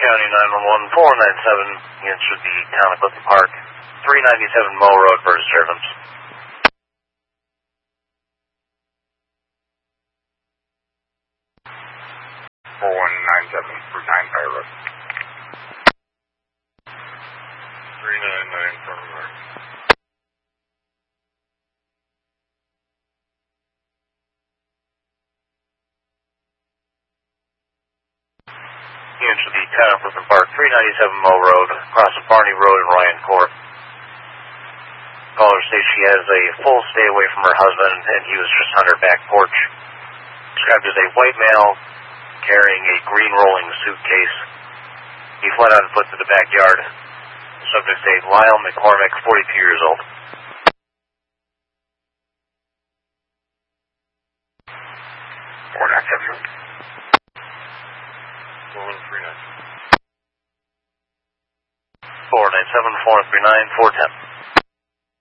County 911, 497, units should be town of Clifton Park, 397 Moe Road for disturbance. 4197 Route 9 Fire Road. 399 from Mark. Units should be town of Clifton Park, 397 Moe Road, across of Barney Road and Ryan Court. Caller states she has a full stay away from her husband, and he was just on her back porch. Described as a white male carrying a green rolling suitcase. He fled on foot to the backyard. Subject is Lyle McCormick, 42 years old. 497. 4139. 497, 439, 410.